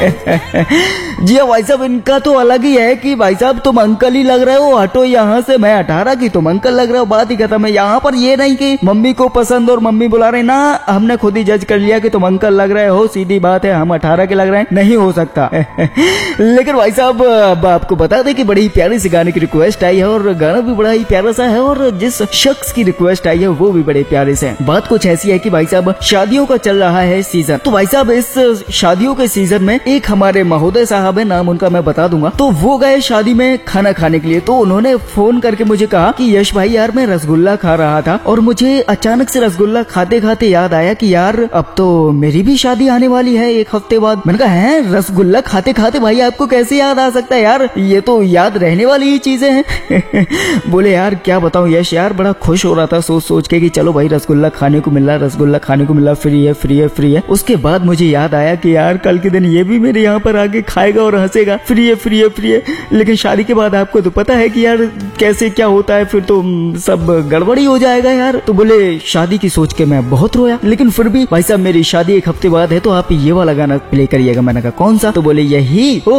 जी हाँ भाई साहब, इनका तो अलग ही है कि भाई साहब तुम अंकल ही लग रहे हो, हटो यहाँ से, मैं 18 की तुम अंकल लग रहे हो, बात ही खत्म है। यहाँ पर ये नहीं कि मम्मी को पसंद और मम्मी बुला रहे ना, हमने खुद ही जज कर लिया कि तुम अंकल लग रहे हो, सीधी बात है, हम 18 के लग रहे हैं, नहीं हो सकता। लेकिन भाई साहब अब आपको बता दें कि बड़ी प्यारी सी गाने की रिक्वेस्ट आई है और गाना भी बड़ा ही प्यारा सा है और जिस शख्स की रिक्वेस्ट आई है वो भी बड़े प्यारे से है। बात कुछ ऐसी है कि भाई साहब शादियों का चल रहा है सीजन, तो भाई साहब इस शादियों के सीजन में एक हमारे महोदय साहब है, नाम उनका मैं बता दूंगा, तो वो गए शादी में खाना खाने के लिए। तो उन्होंने फोन करके मुझे कहा कि यश भाई यार मैं रसगुल्ला खा रहा था और मुझे अचानक से रसगुल्ला खाते खाते याद आया कि यार अब तो मेरी भी शादी आने वाली है 1 हफ्ते बाद। मैंने कहा है रसगुल्ला खाते खाते भाई आपको कैसे याद आ सकता है यार, ये तो याद रहने वाली ही चीजें हैं। बोले यार क्या बताऊं यश, यार बड़ा खुश हो रहा था सोच सोच के कि चलो भाई रसगुल्ला खाने को मिल रहा, रसगुल्ला खाने को मिल रहा, फ्री है फ्री है फ्री है। उसके बाद मुझे याद आया कि यार कल के दिन ये भी मेरे यहाँ पर आके खाएगा और हंसेगा, फ्री है फ्री है फ्री है। लेकिन शादी के बाद आपको तो पता है कि यार कैसे क्या होता है, फिर तो सब गड़बड़ी हो जाएगा यार। तो बोले शादी की सोच के मैं बहुत रोया, लेकिन फिर भी भाई साहब मेरी शादी 1 हफ्ते बाद है तो आप ये वाला गाना प्ले करिएगा। मैंने कहा कौन सा? तो बोले यही ओ